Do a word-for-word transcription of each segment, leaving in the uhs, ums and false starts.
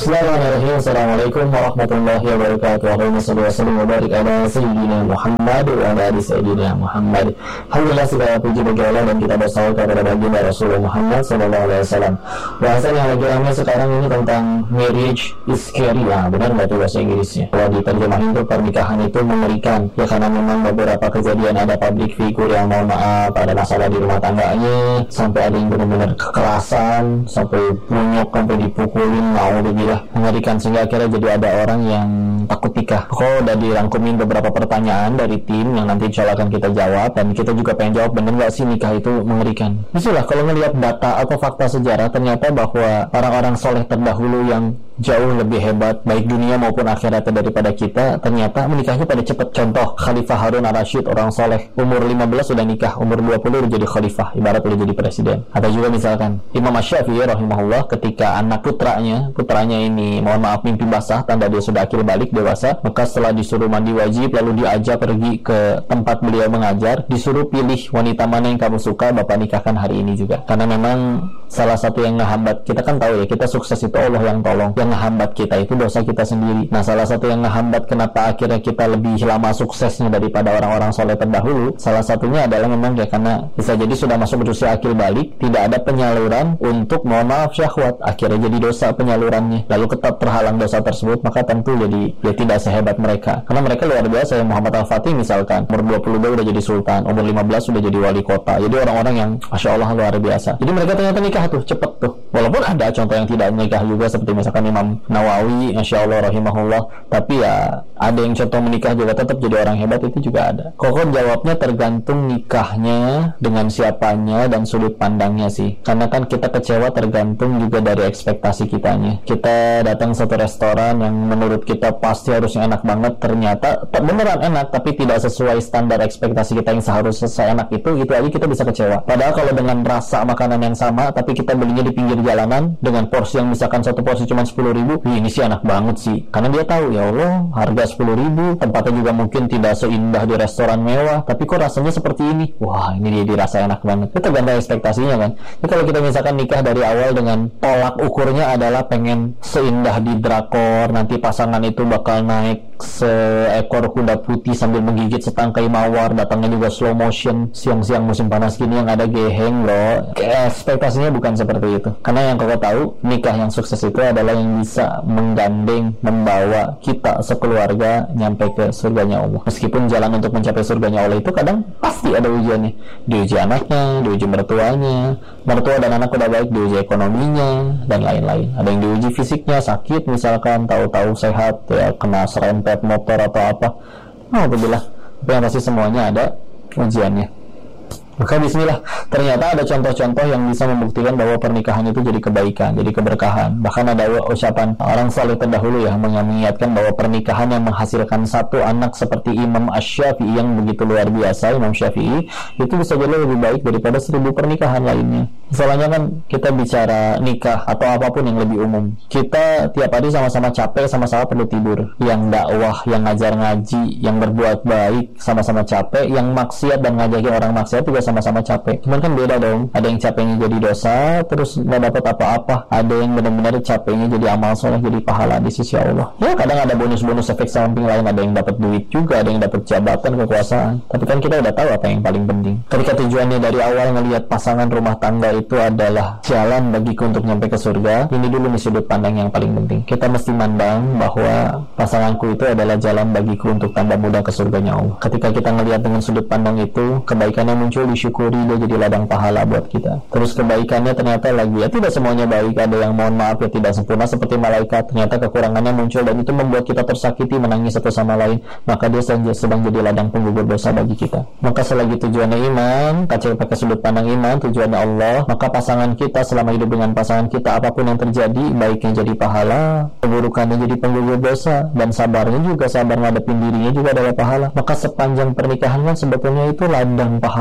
Bismillahirrahmanirrahim. Assalamualaikum warahmatullahi wabarakatuh. Allahumma shalli wa sallim wa barik ala sayyidina Muhammad wa ala ali sayyidina Muhammad. Alhamdulillah, segala puji bagi Allah dan kita bersalawat kepada baginda Rasulullah Muhammad sallallahu alaihi wasallam. Bahasan yang lagi ramai sekarang ini tentang marriage is scary. Ya, benar enggak tuh bahasa Inggrisnya? Kalau diterjemahin itu pernikahan itu mengerikan. Ya, karena memang beberapa kejadian ada public figure yang mohon maaf ada masalah di rumah tangganya, sampai ada yang benar-benar kekerasan, sampai bunyok, sampai dipukulin, mau dibilang mengerikan, sehingga akhirnya jadi ada orang yang takut nikah. Kok udah dirangkumin beberapa pertanyaan dari tim yang nanti insya Allah akan kita jawab, dan kita juga pengen jawab bener nggak sih nikah itu mengerikan. Bismillah, kalau ngelihat data atau fakta sejarah, ternyata bahwa orang-orang soleh terdahulu yang jauh lebih hebat baik dunia maupun akhiratnya daripada kita, ternyata menikahnya pada cepat. Contoh Khalifah Harun ar-Rasyid, orang soleh, umur lima belas sudah nikah, umur dua puluh udah jadi khalifah, ibarat udah jadi presiden. Atau juga misalkan Imam Asy-Syafi'i rahimahullah, ketika anak putranya putranya ini mohon maaf mimpi basah, tanda dia sudah akil balik dewasa, maka setelah disuruh mandi wajib lalu diajak pergi ke tempat beliau mengajar, disuruh pilih wanita mana yang kamu suka, bapak nikahkan hari ini juga. Karena memang salah satu yang ngehambat, kita kan tahu ya, kita sukses itu Allah yang tolong, yang ngehambat kita itu dosa kita sendiri. Nah, salah satu yang ngehambat kenapa akhirnya kita lebih lama suksesnya daripada orang-orang soleh terdahulu, salah satunya adalah memang ya karena bisa jadi sudah masuk berusia akil balik, tidak ada penyaluran untuk mohon maaf syahwat, akhirnya jadi dosa penyalurannya, lalu tetap terhalang dosa tersebut, maka tentu jadi ya tidak sehebat mereka. Karena mereka luar biasa ya. Muhammad Al-Fatih misalkan umur dua puluh dua udah jadi sultan, umur lima belas sudah jadi wali kota. Jadi orang-orang yang masya Allah luar biasa. Jadi mereka ternyata nikah tuh cepet tuh, walaupun ada contoh yang tidak nikah juga seperti misalkan Imam Nawawi masya Allah rahimahullah, tapi ya ada yang contoh menikah juga tetap jadi orang hebat, itu juga ada. Kok jawabnya tergantung nikahnya dengan siapanya dan sudut pandangnya sih. Karena kan kita kecewa tergantung juga dari ekspektasi kitanya. Kita datang satu restoran yang menurut kita pasti harusnya enak banget, ternyata beneran enak tapi tidak sesuai standar ekspektasi kita yang seharusnya seenak itu, itu aja kita bisa kecewa. Padahal kalau dengan rasa makanan yang sama tapi kita belinya di pinggir jalanan dengan porsi yang misalkan satu porsi cuma sepuluh ribu, ini sih enak banget sih. Karena dia tahu ya Allah harga sepuluh ribu, tempatnya juga mungkin tidak seindah di restoran mewah, tapi kok rasanya seperti ini, wah ini dia dirasa enak banget. Itu tergantung ekspektasinya kan. Jadi kalau kita misalkan nikah dari awal dengan tolak ukurnya adalah pengen seindah di drakor, nanti pasangan itu bakal naik seekor kuda putih sambil menggigit setangkai mawar, datangnya juga slow motion siang-siang musim panas gini yang ada geheng bro, ekspektasinya bukan seperti itu. Karena yang kau tahu, nikah yang sukses itu adalah yang bisa menggandeng, membawa kita sekeluarga nyampe ke surganya Allah. Meskipun jalan untuk mencapai surganya Allah itu kadang pasti ada ujiannya, diuji anaknya, diuji mertuanya, mertua dan anak udah baik, diuji ekonominya dan lain-lain. Ada yang diuji fisiknya, sakit misalkan, tahu-tahu sehat ya kena serempet motor atau apa, alhamdulillah. Tapi yang pasti semuanya ada ujiannya. Maka bismillah, ternyata ada contoh-contoh yang bisa membuktikan bahwa pernikahan itu jadi kebaikan, jadi keberkahan. Bahkan ada ucapan orang saleh terdahulu yang mengingatkan bahwa pernikahan yang menghasilkan satu anak seperti Imam Asy-Syafi'i yang begitu luar biasa, Imam Syafi'i, itu bisa jadi lebih baik daripada seribu pernikahan lainnya. Misalnya kan kita bicara nikah atau apapun yang lebih umum, kita tiap hari sama-sama capek, sama-sama perlu tidur. Yang dakwah, yang ngajar ngaji, yang berbuat baik sama-sama capek, yang maksiat dan ngajakin orang maksiat juga sama-sama capek. Cuman kan beda dong, ada yang capeknya jadi dosa terus nggak dapat apa-apa, ada yang benar-benar capeknya jadi amal soleh, jadi pahala di sisi Allah. Ya kadang ada bonus-bonus efek samping lain, ada yang dapat duit juga, ada yang dapat jabatan, kekuasaan. Tapi kan kita udah tahu apa yang paling penting. Ketika tujuannya dari awal ngelihat pasangan rumah tangga itu adalah jalan bagiku untuk nyampe ke surga, ini dulu nih sudut pandang yang paling penting. Kita mesti mandang bahwa pasanganku itu adalah jalan bagiku untuk tanda mudah ke surganya Allah. Ketika kita ngelihat dengan sudut pandang itu, kebaikannya muncul, disyukuri, dia jadi ladang pahala buat kita. Terus kebaikannya ternyata lagi ya tidak semuanya baik, ada yang mohon maaf ya tidak sempurna seperti malaikat, ternyata kekurangannya muncul dan itu membuat kita tersakiti, menangis satu sama lain, maka dia sedang jadi ladang penggugur dosa bagi kita. Maka selagi tujuannya iman, kaca pakai sudut pandang iman, tujuannya Allah, maka pasangan kita selama hidup dengan pasangan kita apapun yang terjadi, baiknya jadi pahala, keburukannya jadi penggugur dosa, dan sabarnya juga, sabar ngadepin dirinya juga adalah pahala. Maka sepanjang pernikahan kan sebetulnya itu ladang pahala semua.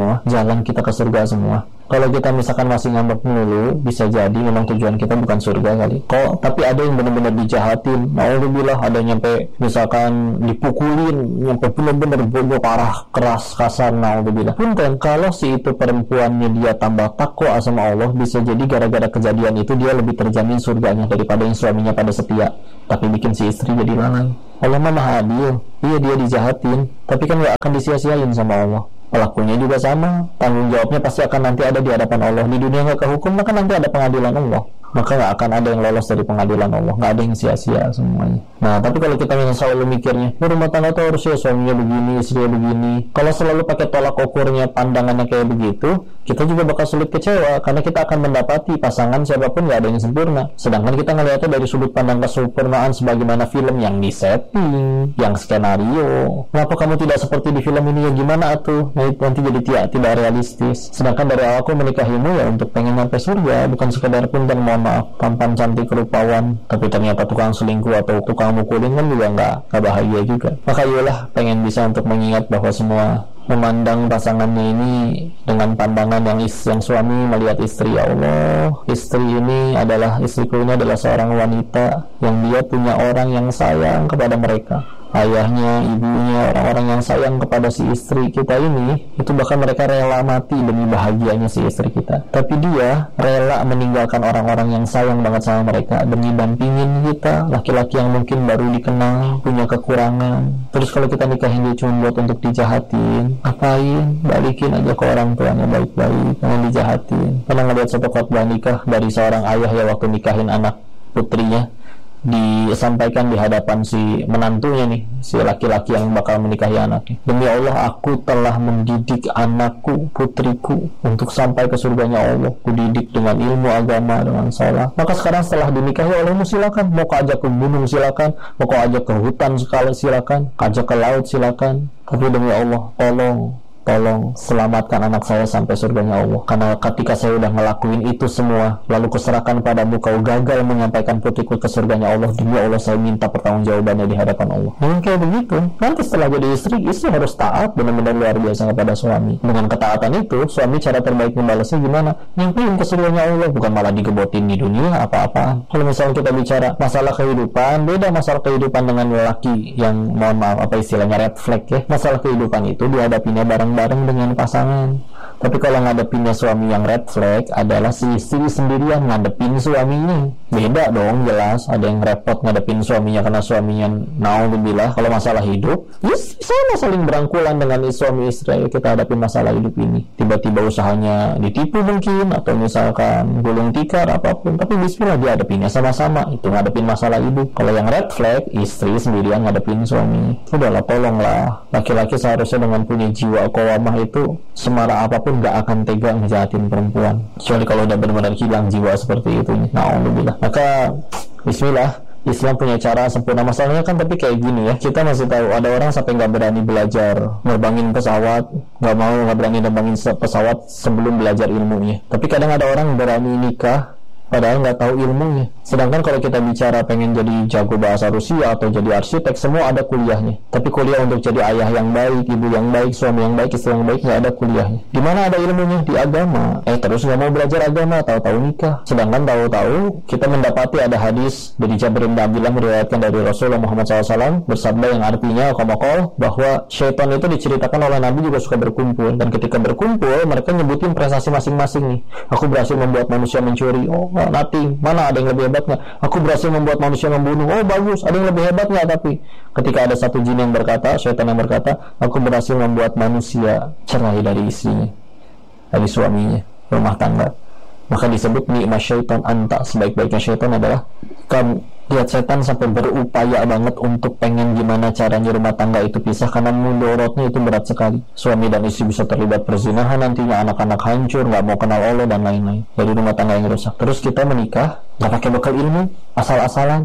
semua, jalan kita ke surga semua. Kalau kita misalkan masih ngambek melulu, bisa jadi memang tujuan kita bukan surga kali. Kok tapi ada yang benar-benar dijahatin. Alhamdulillah, ada yang nyampe misalkan dipukulin, nyampe benar-benar bodoh parah, keras, kasar. Alhamdulillah. Punten kalau si itu perempuannya dia tambah takwa sama Allah, bisa jadi gara-gara kejadian itu dia lebih terjamin surganya daripada yang suaminya pada setia, tapi bikin si istri jadi lalai. Allah mah maha adil. Iya, dia dijahatin, tapi kan gak akan disia-siain sama Allah. Pelakunya juga sama, tanggung jawabnya pasti akan nanti ada di hadapan Allah. Di dunia nggak kehukum, maka nanti ada pengadilan Allah. Maka nggak akan ada yang lolos dari pengadilan Allah, nggak ada yang sia-sia semuanya. Nah, tapi kalau kita misalnya selalu mikirnya, rumah tangga tuh harusnya suaminya begini, istrinya begini. Kalau selalu pakai tolak ukurnya, pandangannya kayak begitu, kita juga bakal sulit kecewa, karena kita akan mendapati pasangan siapapun nggak ada yang sempurna. Sedangkan kita ngelihatnya dari sudut pandang kesempurnaan sebagaimana film yang disetting, yang skenario. Kenapa kamu tidak seperti di film ini? Ya gimana atuh? Nah, itu nanti jadi tidak tidak realistis. Sedangkan dari awal aku menikahimu ya untuk pengen sampai surga, bukan sekedar pun dan mau maaf tampan cantik rupawan tapi ternyata tukang selingkuh atau tukang mukulin kan juga nggak nggak bahagia juga. Maka iyalah pengen bisa untuk mengingat bahwa semua memandang pasangannya ini dengan pandangan yang is, yang suami melihat istri. Ya Allah, istri ini adalah istriku ini adalah seorang wanita yang dia punya orang yang sayang kepada mereka, ayahnya, ibunya, orang-orang yang sayang kepada si istri kita ini, itu bahkan mereka rela mati demi bahagianya si istri kita. Tapi dia rela meninggalkan orang-orang yang sayang banget sama mereka demi dampingin kita, laki-laki yang mungkin baru dikenal, punya kekurangan. Terus kalau kita nikahin dia cuma buat untuk dijahatin, ngapain? Balikin aja ke orang tuanya baik-baik, jangan dijahatin. Pernah ngeliat satu khotbah nikah dari seorang ayah ya waktu nikahin anak putrinya, disampaikan di hadapan si menantunya nih, si laki-laki yang bakal menikahi anaknya. Demi Allah, aku telah mendidik anakku, putriku untuk sampai ke surganya Allah. Ku didik dengan ilmu agama, dengan sholat. Maka sekarang setelah dinikahi olehmu silakan, mau kau ajak ke gunung silakan, mau kau ajak ke hutan sekali silakan, ajak ke laut silakan. Tapi demi Allah, tolong tolong selamatkan anak saya sampai surganya Allah. Karena ketika saya udah ngelakuin itu semua, lalu kuserahkan padamu, kau gagal menyampaikan putriku ke surganya Allah, demi Allah saya minta pertanggungjawabannya di hadapan Allah. Dengan kayak begitu, nanti setelah jadi istri, istri harus taat benar-benar luar biasa kepada suami. Dengan ketaatan itu, suami cara terbaik membalasnya gimana? Nyampein ke surganya Allah, bukan malah digebotin di dunia apa-apa. Kalau misalnya kita bicara masalah kehidupan, beda masalah kehidupan dengan lelaki yang mohon maaf apa istilahnya red flag ya. Masalah kehidupan itu dihadapinya bareng bareng dengan pasangan. Tapi kalau ngadepinnya suami yang red flag adalah si istri sendirian ngadepin suaminya. Beda dong, jelas. Ada yang repot ngadepin suaminya karena suaminya naudzubillah kalau masalah hidup, yes, sama saling berangkulan dengan suami istri. Kita hadapin masalah hidup ini, tiba-tiba usahanya ditipu mungkin, atau misalkan gulung tikar apapun, tapi bismillah dia hadapinnya sama-sama. Itu ngadepin masalah hidup. Kalau yang red flag, istri sendirian ngadepin suami. Udahlah, tolonglah. Laki-laki seharusnya dengan punya jiwa qawamah itu semarah apapun gak akan tega ngejahatin perempuan, kecuali kalau udah benar-benar hilang jiwa seperti itu. Na'udzubillah. Maka bismillah, Islam punya cara sempurna. Masalahnya kan tapi kayak gini ya, kita masih tahu ada orang sampai gak berani belajar nerbangin pesawat, gak mau gak berani nerbangin pesawat sebelum belajar ilmunya. Tapi kadang ada orang berani nikah padahal nggak tahu ilmunya. Sedangkan kalau kita bicara pengen jadi jago bahasa Rusia atau jadi arsitek, semua ada kuliahnya. Tapi kuliah untuk jadi ayah yang baik, ibu yang baik, suami yang baik, istri yang baik, nggak ada kuliahnya. Di mana ada ilmunya? Di agama. Eh terus nggak mau belajar agama, tahu-tahu nikah. Sedangkan tahu-tahu kita mendapati ada hadis dari Jabir bin Abdullah meriwayatkan dari Rasulullah Muhammad shallallahu alaihi wasallam bersabda yang artinya qamakol, bahwa syaitan itu diceritakan oleh Nabi juga suka berkumpul, dan ketika berkumpul mereka nyebutin prestasi masing-masing nih. Aku berhasil membuat manusia mencuri. Oh, nothing. Mana ada yang lebih hebatnya? Aku berhasil membuat manusia membunuh. Oh bagus, ada yang lebih hebatnya. Tapi ketika ada satu jin yang berkata, syaitan yang berkata, aku berhasil membuat manusia cerai dari istrinya, dari suaminya, rumah tangga. Maka disebut nikmat syaitan anta. Sebaik-baiknya syaitan adalah kamu. Lihat setan sampai berupaya banget untuk pengen gimana caranya rumah tangga itu pisah, karena mudorotnya itu berat sekali. Suami dan istri bisa terlibat perzinahan, nantinya anak-anak hancur, nggak mau kenal Allah dan lain-lain. Jadi rumah tangga yang rusak. Terus kita menikah nggak pakai bekal ilmu, asal-asalan.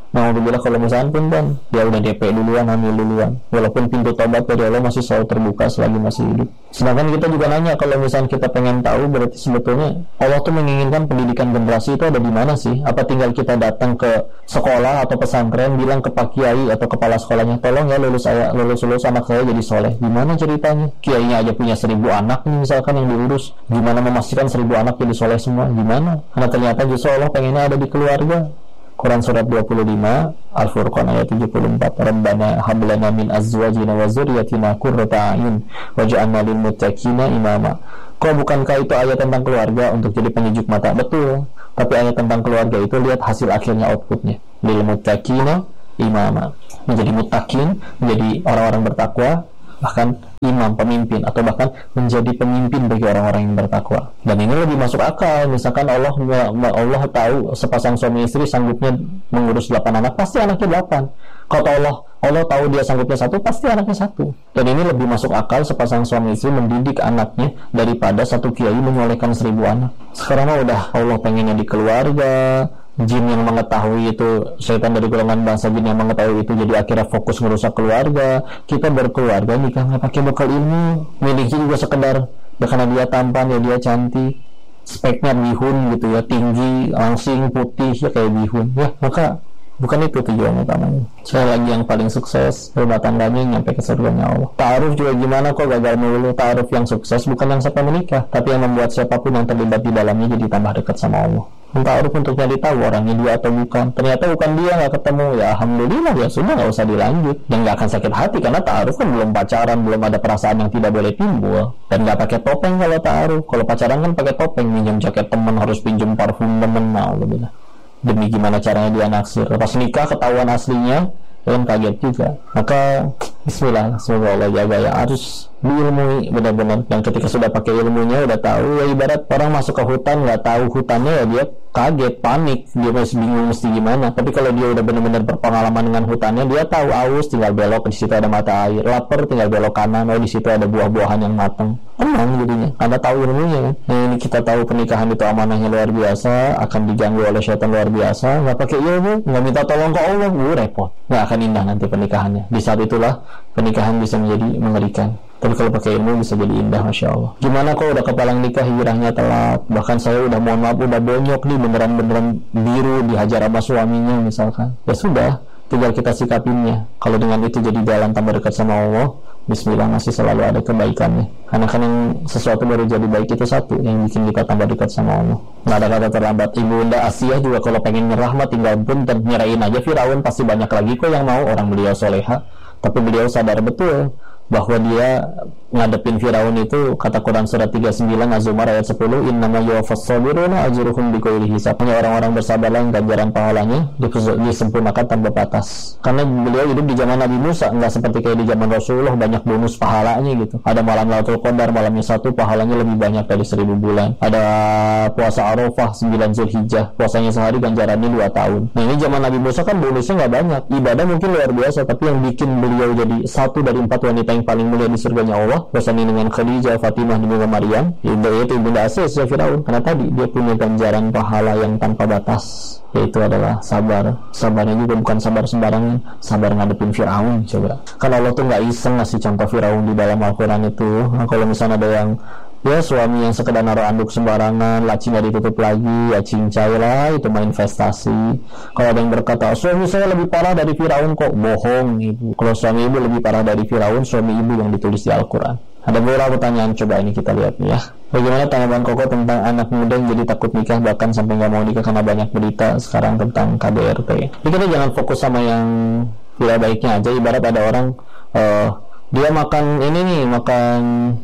Alhamdulillah kalau misalnya pun kan dia udah D P duluan, hamil duluan, walaupun pintu tobat dari Allah masih selalu terbuka selagi masih hidup. Sedangkan kita juga nanya, kalau misalnya kita pengen tahu, berarti sebetulnya Allah tuh menginginkan pendidikan generasi itu ada di mana sih? Apa tinggal kita datang ke sekolah atau pesantren bilang ke Pak Kiai atau kepala sekolahnya, tolong ya lulus saya, lulus lulus anak saya jadi soleh? Gimana ceritanya? Kiainya aja punya seribu anak nih misalkan yang diurus, gimana memastikan seribu anak jadi soleh semua? Gimana? Karena ternyata justru Allah pengennya ada di keluarga. Quran surat dua puluh lima, Al-Furqan ayat tujuh puluh empat, Rabbana hab lana min azwajina wa dzurriyyatina qurrata a'yun waj'alna lil muttaqina imama. Kok bukankah itu ayat tentang keluarga untuk jadi penyejuk mata? Betul, tapi ayat tentang keluarga itu lihat hasil akhirnya, outputnya, lil muttaqina imama, menjadi muttaqin, menjadi orang-orang bertakwa, bahkan imam, pemimpin, atau bahkan menjadi pemimpin bagi orang-orang yang bertakwa. Dan ini lebih masuk akal. Misalkan Allah Allah tahu sepasang suami istri sanggupnya mengurus delapan anak, pasti anaknya delapan. Kalau Allah Allah tahu dia sanggupnya satu, pasti anaknya satu. Dan ini lebih masuk akal sepasang suami istri mendidik anaknya daripada satu kiai menyolehkan seribu anak. Sekarang mah udah Allah pengennya di keluarga. Jin yang mengetahui itu, setan dari golongan bangsa jin yang mengetahui itu, jadi akhirnya fokus merusak keluarga. Kita berkeluarga nikah nggak pakai bekal ilmu, miliknya juga sekedar karena dia tampan ya dia cantik, speknya bihun gitu ya, tinggi, langsing, putih ya kayak bihun ya, maka bukan itu tujuan utamanya. Saya lagi yang paling sukses rumah tangganya nyampe ke surganya Allah. Ta'aruf juga gimana kok gagal melulu? Ta'aruf yang sukses bukan yang sampai menikah, tapi yang membuat siapapun yang terlibat di dalamnya jadi tambah dekat sama Allah. Ta'aruf untuk nyari tahu orangnya dia atau bukan. Ternyata bukan dia, nggak ketemu, ya alhamdulillah, ya sudah, nggak usah dilanjut. Dan nggak akan sakit hati karena ta'aruf kan belum pacaran, belum ada perasaan yang tidak boleh timbul. Dan nggak pakai topeng kalau ta'aruf. Kalau pacaran kan pakai topeng, minjem jaket teman, harus pinjem parfum teman, nah lebih. Demi gimana caranya dia naksir. Pas nikah ketahuan aslinya, kalian kaget juga. Maka bismillah, semoga Allah jaga ya, harus diilmui benar-benar. Dan ketika sudah pakai ilmunya, udah tahu ya, ibarat orang masuk ke hutan nggak tahu hutannya ya dia kaget, panik, dia masih bingung mesti gimana. Tapi kalau dia udah benar-benar berpengalaman dengan hutannya, dia tahu aus tinggal belok, di situ ada mata air, lapar tinggal belok kanan, oh di situ ada buah-buahan yang matang. Tenang jadinya, karena tahu ilmunya kan. Nah, ini kita tahu pernikahan itu amanahnya luar biasa, akan diganggu oleh syaitan luar biasa. Nggak pakai ilmu, nggak minta tolong ke Allah, uh, repot, nggak akan indah nanti pernikahannya. Di saat itulah pernikahan bisa menjadi mengerikan. Tapi kalau pakai ilmu bisa jadi indah, masya Allah. Gimana kok udah kepalang nikah hijrahnya telat, bahkan saya udah mohon maaf udah bonyok nih, beneran-beneran biru, dihajar sama suaminya misalkan. Ya sudah, tinggal kita sikapinnya. Kalau dengan itu jadi jalan tambah dekat sama Allah, bismillah, masih selalu ada kebaikannya. Karena kan yang sesuatu baru jadi baik itu satu, yang bikin kita tambah dekat sama Allah. Nggak ada kata terlambat. Ibunda Asiyah juga kalau pengen nyerah mah tinggal pun dan nyerahin aja Firaun, pasti banyak lagi kok yang mau. Orang beliau soleha, tapi beliau sadar betul bahwa dia ngadepin Firaun itu, kata Quran surat tiga puluh sembilan Az-Zumar ayat sepuluh, innama yuwaffas sabiruna ajruhum bighairi hisab. Hanya orang-orang bersabarlah yang ganjaran pahalanya disempurnakan tanpa batas. Karena beliau hidup di zaman Nabi Musa, nggak seperti kayak di zaman Rasulullah banyak bonus pahalanya gitu. Ada malam Lailatul Qadar, malamnya satu pahalanya lebih banyak dari seribu bulan. Ada puasa Arafah sembilan Zulhijjah, puasanya sehari ganjarannya dua tahun. Nah ini zaman Nabi Musa kan bonusnya nggak banyak, ibadah mungkin luar biasa, tapi yang bikin beliau jadi satu dari empat wanita yang paling mulia di surganya Allah, bersanding dengan Khadijah, Fatimah, dan juga Maryam, yaitu ibunda Aziz ya Firaun. Karena tadi dia punya ganjaran pahala yang tanpa batas, yaitu adalah sabar. Sabarnya juga bukan sabar sembarangan, sabar ngadepin Firaun. Coba, kan Allah tuh nggak iseng ngasih contoh Firaun di dalam Al-Quran itu. Nah, kalau misalnya ada yang ya suami yang sekedar naruh anduk sembarangan, laci nggak ditutup lagi, ya cincai lah, itu mah investasi. Kalau ada yang berkata suami saya lebih parah dari Firaun, kok bohong ibu. Kalau suami ibu lebih parah dari Firaun, suami ibu yang ditulis di Al-Quran. Ada beberapa pertanyaan, coba ini kita lihat ya. Bagaimana tanggapan Koko tentang anak muda yang jadi takut nikah, bahkan sampai nggak mau nikah karena banyak berita sekarang tentang K D R T. Jadi kita jangan fokus sama yang tidak baiknya aja. Ibarat ada orang uh, dia makan ini nih, makan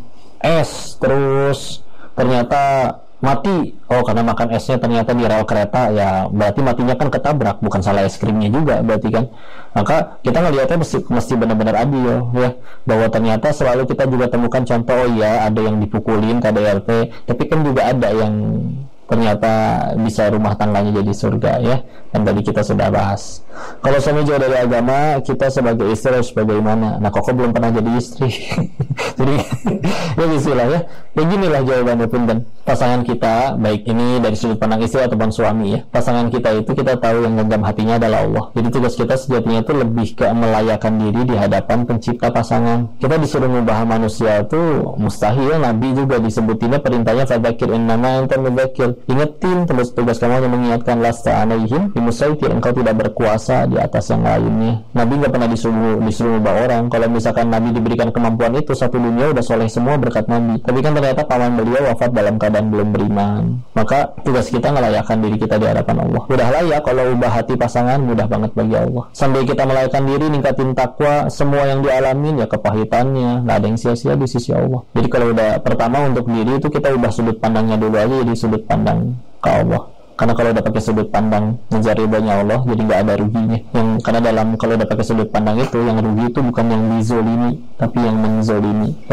es terus ternyata mati, oh karena makan esnya ternyata di rel kereta, ya berarti matinya kan ketabrak, bukan salah es krimnya juga berarti kan. Maka kita ngelihatnya mesti, mesti benar-benar adil ya, bahwa ternyata selalu kita juga temukan contoh, oh iya ada yang dipukulin K D R T, tapi kan juga ada yang ternyata bisa rumah tangganya jadi surga ya. Dan tadi kita sudah bahas, kalau suami jauh dari agama, kita sebagai istri harus bagaimana? Nah, kok belum pernah jadi istri. Jadi ya bismillah ya. Ya ginilah jawabannya punten. Pasangan kita, baik ini dari sudut pandang istri ataupun suami ya, pasangan kita itu kita tahu yang genggam hatinya adalah Allah. Jadi tugas kita sejatinya itu lebih ke melayakkan diri di hadapan pencipta pasangan. Kita disuruh mengubah manusia itu mustahil. Nabi juga disebutinnya perintahnya fadzakir innama anta mudzakir. Ingetin, terus tugas kamu hanya mengingatkan, lasta alaihim bimusaitir, engkau tidak berkuasa di atas yang lainnya. Nabi nggak pernah disuruh disuruh mengubah orang. Kalau misalkan Nabi diberikan kemampuan itu, satu dunia udah soleh semua berkat Nabi. Tapi kan ternyata paman beliau wafat dalam keadaan belum beriman. Maka tugas kita melayakkan diri kita di hadapan Allah. Udah layak kalau ubah hati pasangan, mudah banget bagi Allah. Sambil kita melayakkan diri, ningkatin takwa, semua yang dialamin ya kepahitannya, nggak ada yang sia-sia di sisi Allah. Jadi kalau udah pertama untuk diri itu kita ubah sudut pandangnya dulu aja, jadi sudut pandang ke Allah. Karena kalau udah pakai sudut pandang ngejar ridhonya Allah, jadi nggak ada ruginya. Yang karena dalam kalau udah pakai sudut pandang itu, yang rugi itu bukan yang dizolimi, tapi yang menzolimi.